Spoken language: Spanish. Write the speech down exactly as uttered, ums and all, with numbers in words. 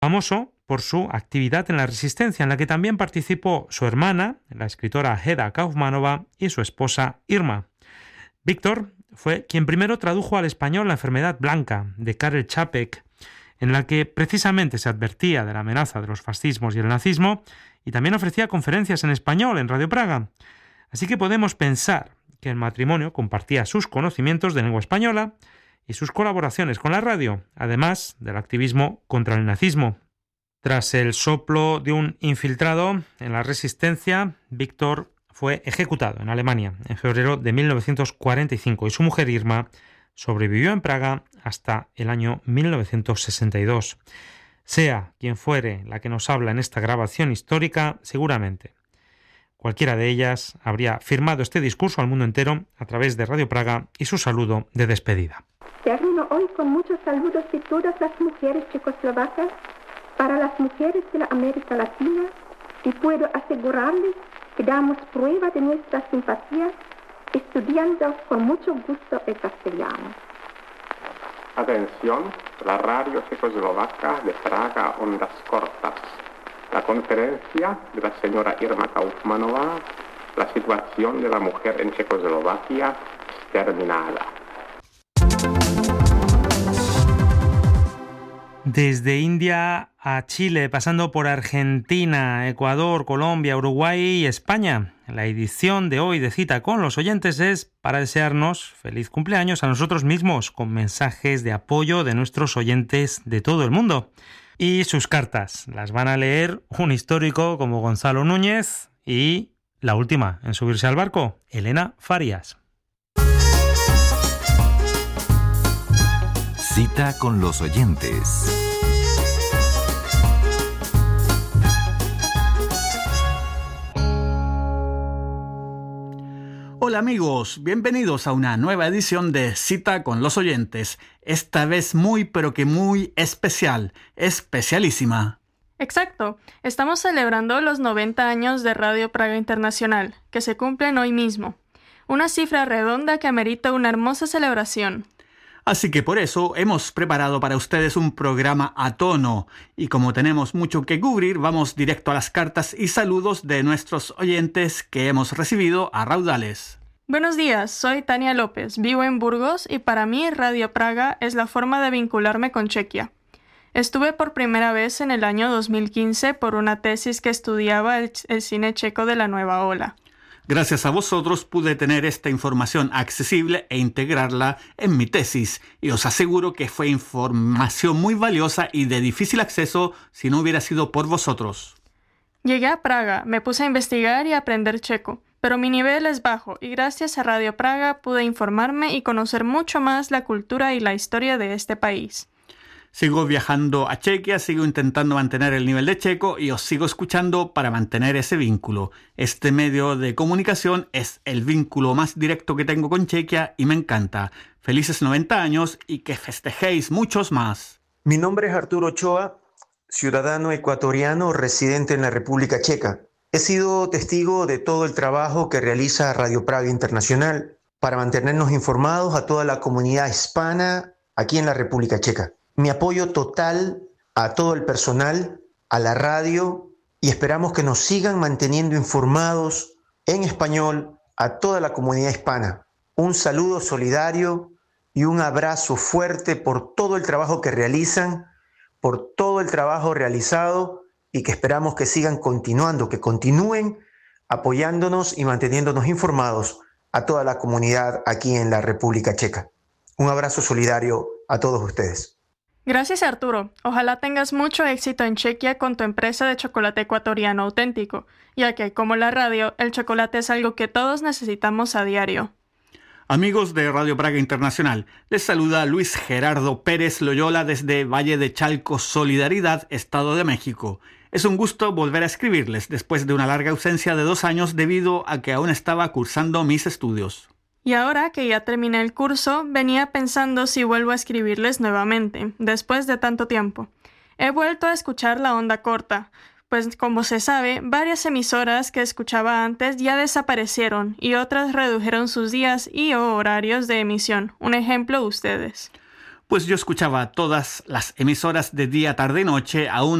famoso por su actividad en la resistencia, en la que también participó su hermana, la escritora Heda Kaufmanova, y su esposa Irma. Víctor fue quien primero tradujo al español La enfermedad blanca, de Karel Čapek, en la que precisamente se advertía de la amenaza de los fascismos y el nazismo, y también ofrecía conferencias en español en Radio Praga. Así que podemos pensar que el matrimonio compartía sus conocimientos de lengua española y sus colaboraciones con la radio, además del activismo contra el nazismo. Tras el soplo de un infiltrado en la resistencia, Víctor fue ejecutado en Alemania en febrero de mil novecientos cuarenta y cinco y su mujer Irma sobrevivió en Praga hasta el año mil novecientos sesenta y dos. Sea quien fuere la que nos habla en esta grabación histórica, seguramente cualquiera de ellas habría firmado este discurso al mundo entero a través de Radio Praga y su saludo de despedida. Termino hoy con muchos saludos de todas las mujeres checoslovacas para las mujeres de la América Latina y puedo asegurarles que damos prueba de nuestra simpatía estudiando con mucho gusto el castellano. Atención, la radio checoslovaca de Praga Ondas Cortas. La conferencia de la señora Irma Kaufmanova, la situación de la mujer en Checoslovaquia, es terminada. Desde India a Chile, pasando por Argentina, Ecuador, Colombia, Uruguay y España. La edición de hoy de Cita con los Oyentes es para desearnos feliz cumpleaños a nosotros mismos, con mensajes de apoyo de nuestros oyentes de todo el mundo. Y sus cartas las van a leer un histórico como Gonzalo Núñez y la última en subirse al barco, Elena Farias. Cita con los Oyentes. Hola amigos, bienvenidos a una nueva edición de Cita con los Oyentes, esta vez muy pero que muy especial, especialísima. Exacto, estamos celebrando los noventa años de Radio Praga Internacional, que se cumplen hoy mismo. Una cifra redonda que amerita una hermosa celebración. Así que por eso hemos preparado para ustedes un programa a tono, y como tenemos mucho que cubrir, vamos directo a las cartas y saludos de nuestros oyentes que hemos recibido a raudales. Buenos días, soy Tania López, vivo en Burgos y para mí Radio Praga es la forma de vincularme con Chequia. Estuve por primera vez en el año dos mil quince por una tesis que estudiaba el, el cine checo de la nueva ola. Gracias a vosotros pude tener esta información accesible e integrarla en mi tesis, y os aseguro que fue información muy valiosa y de difícil acceso si no hubiera sido por vosotros. Llegué a Praga, me puse a investigar y a aprender checo, pero mi nivel es bajo y gracias a Radio Praga pude informarme y conocer mucho más la cultura y la historia de este país. Sigo viajando a Chequia, sigo intentando mantener el nivel de checo y os sigo escuchando para mantener ese vínculo. Este medio de comunicación es el vínculo más directo que tengo con Chequia y me encanta. Felices noventa años y que festejéis muchos más. Mi nombre es Arturo Ochoa, ciudadano ecuatoriano residente en la República Checa. He sido testigo de todo el trabajo que realiza Radio Praga Internacional para mantenernos informados a toda la comunidad hispana aquí en la República Checa. Mi apoyo total a todo el personal, a la radio, y esperamos que nos sigan manteniendo informados en español a toda la comunidad hispana. Un saludo solidario y un abrazo fuerte por todo el trabajo que realizan, por todo el trabajo realizado y que esperamos que sigan continuando, que continúen apoyándonos y manteniéndonos informados a toda la comunidad aquí en la República Checa. Un abrazo solidario a todos ustedes. Gracias Arturo. Ojalá tengas mucho éxito en Chequia con tu empresa de chocolate ecuatoriano auténtico, ya que, como la radio, el chocolate es algo que todos necesitamos a diario. Amigos de Radio Praga Internacional, les saluda Luis Gerardo Pérez Loyola desde Valle de Chalco, Solidaridad, Estado de México. Es un gusto volver a escribirles después de una larga ausencia de dos años debido a que aún estaba cursando mis estudios. Y ahora que ya terminé el curso, venía pensando si vuelvo a escribirles nuevamente, después de tanto tiempo. He vuelto a escuchar la onda corta, pues como se sabe, varias emisoras que escuchaba antes ya desaparecieron y otras redujeron sus días y o horarios de emisión. Un ejemplo, ustedes. pues yo escuchaba todas las emisoras de día, tarde y noche, aún